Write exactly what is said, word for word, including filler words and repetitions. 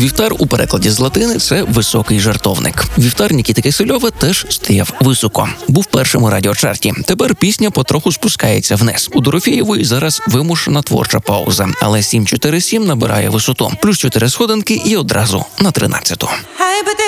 Вівтар у перекладі з латини – це високий жартовник. Вівтар Нікіти Кисельова теж стояв високо. Був першим у радіочарті. Тепер пісня потроху спускається вниз. У Дорофєєвої зараз вимушена творча пауза. Але сім чотири сім набирає висоту. Плюс чотири сходинки і одразу на тринадцяту.